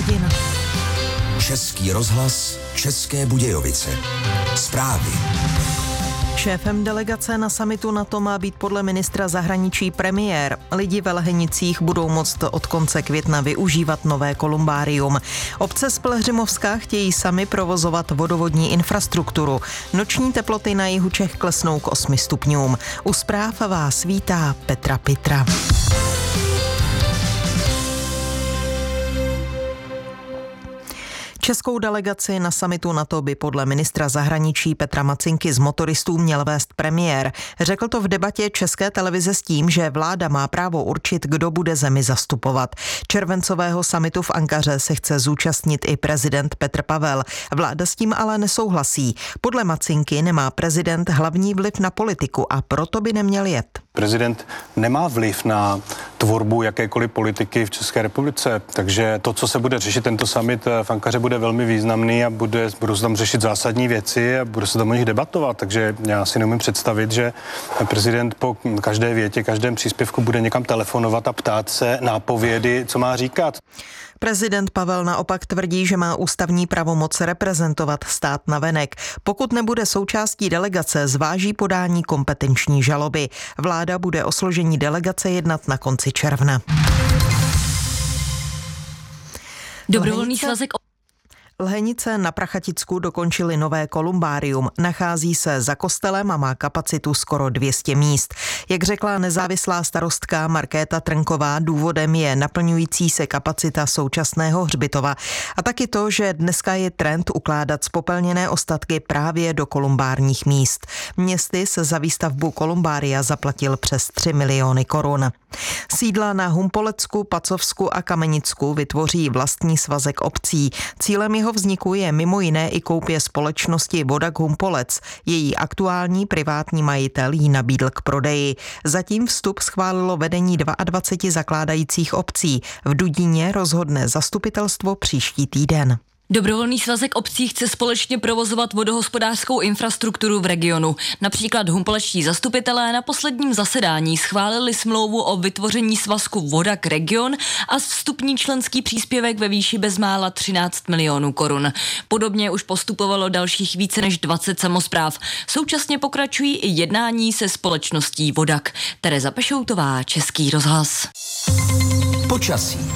hodin. Český rozhlas, České Budějovice. Zprávy. Šéfem delegace na summitu NATO má být podle ministra zahraničí premiér. Lidi ve Lhenicích budou moct od konce května využívat nové kolumbárium. Obce z Pelhřimovska chtějí sami provozovat vodovodní infrastrukturu. Noční teploty na jihu Čech klesnou k 8 stupňům. U zpráv vás vítá Petra Pitra. Českou delegaci na summitu NATO by podle ministra zahraničí Petra Macinky z motoristů měl vést premiér. Řekl to v debatě České televize s tím, že vláda má právo určit, kdo bude zemi zastupovat. Červencového summitu v Ankaře se chce zúčastnit i prezident Petr Pavel. Vláda s tím ale nesouhlasí. Podle Macinky nemá prezident hlavní vliv na politiku a proto by neměl jet. Prezident nemá vliv na tvorbu jakékoliv politiky v České republice, takže to, co se bude řešit tento summit v Ankaře, bude velmi významný a budou se tam řešit zásadní věci a bude se tam o nich debatovat, takže já si neumím představit, že prezident po každé větě, každém příspěvku bude někam telefonovat a ptát se nápovědy, co má říkat. Prezident Pavel naopak tvrdí, že má ústavní pravomoc reprezentovat stát navenek. Pokud nebude součástí delegace, zváží podání kompetenční žaloby. Vláda bude o složení delegace jednat na konci června. Dobrovolný svazek Lhenice na Prachaticku dokončili nové kolumbárium. Nachází se za kostelem a má kapacitu skoro 200 míst. Jak řekla nezávislá starostka Markéta Trnková, důvodem je naplňující se kapacita současného hřbitova a taky to, že dneska je trend ukládat spopelněné ostatky právě do kolumbárních míst. Městy se za výstavbu kolumbária zaplatil přes 3 miliony korun. Sídla na Humpolecku, Pacovsku a Kamenicku vytvoří vlastní svazek obcí. Cílem jeho vzniku je mimo jiné i koupě společnosti Vodak Humpolec. Její aktuální privátní majitel ji nabídl k prodeji. Zatím vstup schválilo vedení 22 zakládajících obcí. V Dudíně rozhodne zastupitelstvo příští týden. Dobrovolný svazek obcí chce společně provozovat vodohospodářskou infrastrukturu v regionu. Například humpolečtí zastupitelé na posledním zasedání schválili smlouvu o vytvoření svazku Vodak Region a vstupní členský příspěvek ve výši bezmála 13 milionů korun. Podobně už postupovalo dalších více než 20 samospráv. Současně pokračují i jednání se společností Vodak. Tereza Pešoutová, Český rozhlas. Počasí.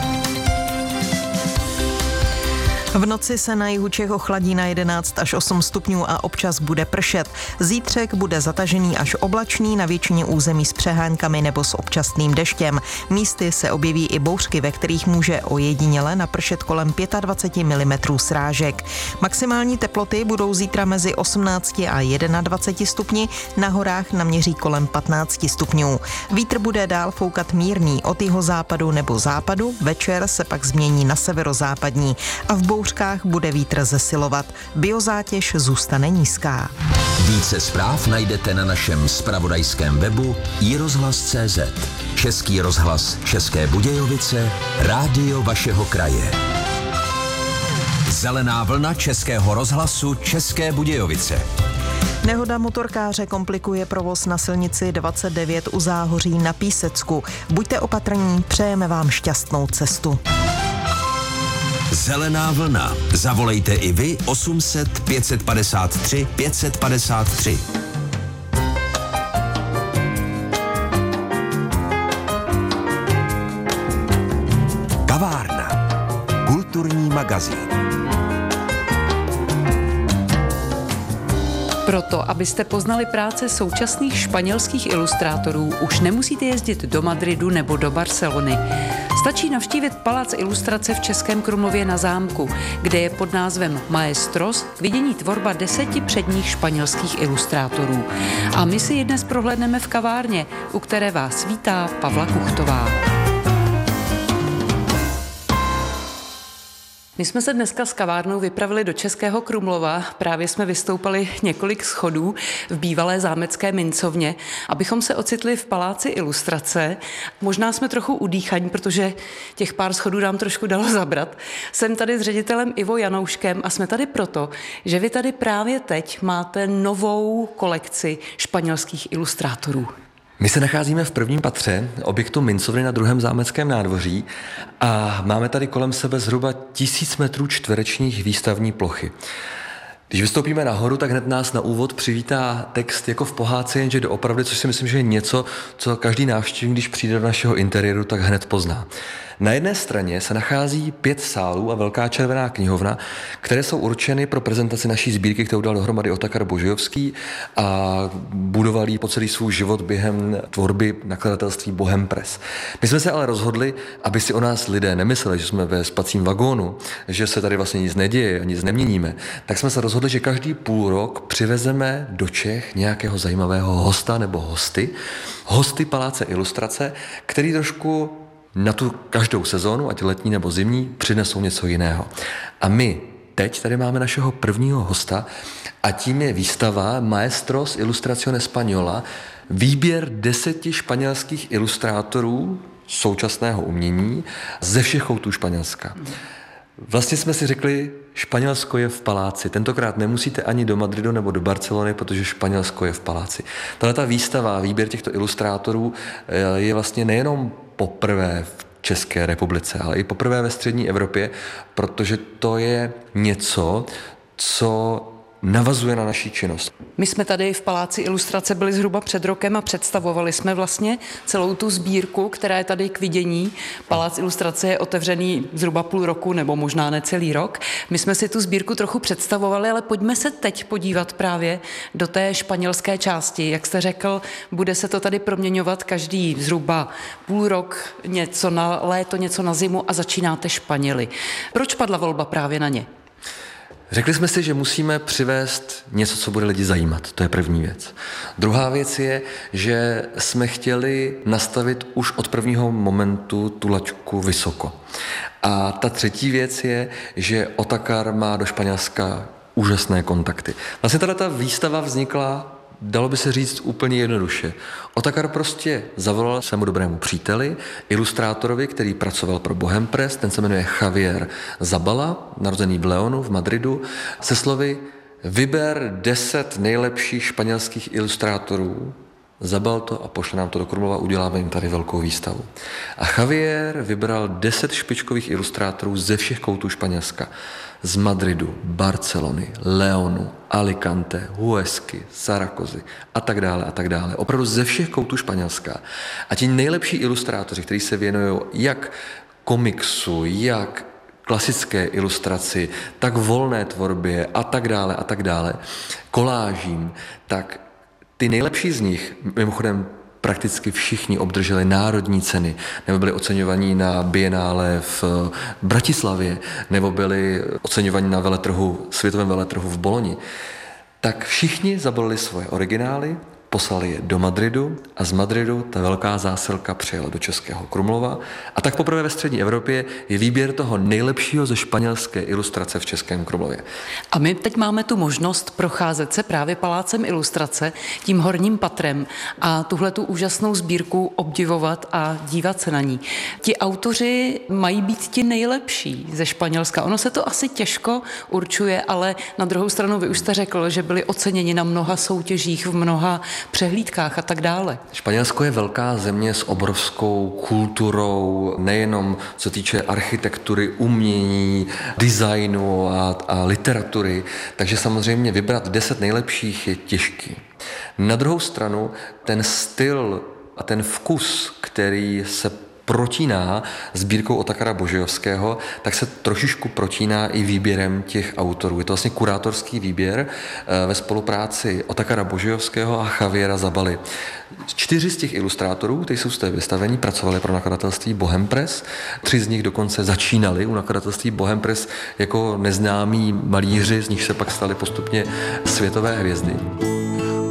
V noci se na jihu Čech ochladí na 11 až 8 stupňů a občas bude pršet. Zítřek bude zatažený až oblačný, na většině území s přehánkami nebo s občasným deštěm. Místy se objeví i bouřky, ve kterých může ojediněle napršet kolem 25 mm srážek. Maximální teploty budou zítra mezi 18 a 21 stupni, na horách naměří kolem 15 stupňů. Vítr bude dál foukat mírný od jihozápadu nebo západu, večer se pak změní na severozápadní a v bouřkách bude vítr zesilovat. Biozátěž zůstane nízká. Více zpráv najdete na našem zpravodajském webu iRozhlas.cz. Český rozhlas České Budějovice, rádio vašeho kraje. Zelená vlna Českého rozhlasu České Budějovice. Nehoda motorkáře komplikuje provoz na silnici 29 u Záhoří na Písecku. Buďte opatrní, přejeme vám šťastnou cestu. Zelená vlna. Zavolejte i vy 800 553 553. Kavárna. Kulturní magazín. Proto, abyste poznali práce současných španělských ilustrátorů, už nemusíte jezdit do Madridu nebo do Barcelony. Stačí navštívit Palác ilustrace v Českém Krumlově na Zámku, kde je pod názvem Maestros k vidění tvorba 10 předních španělských ilustrátorů. A my si ji dnes prohlédneme v kavárně, u které vás vítá Pavla Kuchtová. My jsme se dneska s kavárnou vypravili do Českého Krumlova, právě jsme vystoupali několik schodů v bývalé zámecké mincovně, abychom se ocitli v Paláci ilustrace. Možná jsme trochu udýchaní, protože těch pár schodů nám trošku dalo zabrat. Jsem tady s ředitelem Ivo Janouškem a jsme tady proto, že vy tady právě teď máte novou kolekci španělských ilustrátorů. My se nacházíme v prvním patře objektu mincovny na 2. zámeckém nádvoří a máme tady kolem sebe zhruba 1000 metrů čtverečních výstavní plochy. Když vystoupíme nahoru, tak hned nás na úvod přivítá text jako v pohádce, jenže doopravdy, což si myslím, že je něco, co každý návštěvník, když přijde do našeho interiéru, tak hned pozná. Na jedné straně se nachází 5 sálů a velká červená knihovna, které jsou určeny pro prezentaci naší sbírky, kterou dal dohromady Otakar Božojovský a budoval ji po celý svůj život během tvorby nakladatelství Bohem Press. My jsme se ale rozhodli, aby si o nás lidé nemysleli, že jsme ve spacím vagónu, že se tady vlastně nic neděje a nic neměníme, tak jsme se rozhodli, že každý půl rok přivezeme do Čech nějakého zajímavého hosta nebo hosty Paláce Ilustrace, který trošku na tu každou sezónu, ať letní nebo zimní, přinesou něco jiného. A my teď tady máme našeho prvního hosta a tím je výstava Maestros Ilustración Española, výběr 10 španělských ilustrátorů současného umění ze všech koutů Španělska. Vlastně jsme si řekli, Španělsko je v paláci. Tentokrát nemusíte ani do Madridu nebo do Barcelony, protože Španělsko je v paláci. Tato výstava, výběr těchto ilustrátorů je vlastně nejenom poprvé v České republice, ale i poprvé ve střední Evropě, protože to je něco, co navazuje na naší činnost. My jsme tady v Paláci Ilustrace byli zhruba před rokem a představovali jsme vlastně celou tu sbírku, která je tady k vidění. Palác Ilustrace je otevřený zhruba půl roku nebo možná ne celý rok. My jsme si tu sbírku trochu představovali, ale pojďme se teď podívat právě do té španělské části. Jak jste řekl, bude se to tady proměňovat každý zhruba půl rok, něco na léto, něco na zimu a začínáte Španěli. Proč padla volba právě na ně? Řekli jsme si, že musíme přivést něco, co bude lidi zajímat. To je první věc. Druhá věc je, že jsme chtěli nastavit už od prvního momentu tu laťku vysoko. A ta třetí věc je, že Otakar má do Španělska úžasné kontakty. Vlastně tato výstava vznikla, dalo by se říct úplně jednoduše. Otakar prostě zavolal svému dobrému příteli, ilustrátorovi, který pracoval pro Bohem Press, ten se jmenuje Javier Zabala, narozený v Leonu v Madridu, se slovy: vyber 10 nejlepších španělských ilustrátorů, zabal to a pošle nám to do Krumlova, uděláme jim tady velkou výstavu. A Javier vybral 10 špičkových ilustrátorů ze všech koutů Španělska. Z Madridu, Barcelony, Leonu, Alicante, Huesky, Zaragozy a tak dále a tak dále. Opravdu ze všech koutů Španělska. A ti nejlepší ilustrátoři, kteří se věnují jak komiksu, jak klasické ilustraci, tak volné tvorbě a tak dále, kolážím, tak ty nejlepší z nich, mimochodem prakticky všichni obdrželi národní ceny, nebo byli oceňovaní na Bienále v Bratislavě, nebo byli oceňovaní na světovém veletrhu v Boloni, tak všichni zabalili svoje originály, poslali je do Madridu a z Madridu ta velká zásilka přijela do Českého Krumlova a tak poprvé ve střední Evropě je výběr toho nejlepšího ze španělské ilustrace v Českém Krumlově. A my teď máme tu možnost procházet se právě Palácem Ilustrace, tím horním patrem a tuhletu úžasnou sbírku obdivovat a dívat se na ní. Ti autoři mají být ti nejlepší ze Španělska. Ono se to asi těžko určuje, ale na druhou stranu vy už jste řekl, že byli oceněni na mnoha soutěžích, v mnoha přehlídkách a tak dále. Španělsko je velká země s obrovskou kulturou, nejenom co týče architektury, umění, designu a literatury, takže samozřejmě vybrat 10 nejlepších je těžký. Na druhou stranu ten styl a ten vkus, který se protíná sbírkou Otakara Božojovského, tak se trošičku protíná i výběrem těch autorů. Je to vlastně kurátorský výběr ve spolupráci Otakara Božojovského a Javiera Zabaly. 4 z těch ilustrátorů, kteří jsou z té vystavení, pracovali pro nakladatelství Bohem Press. 3 z nich dokonce začínali u nakladatelství Bohem Press jako neznámí malíři, z nich se pak stali postupně světové hvězdy.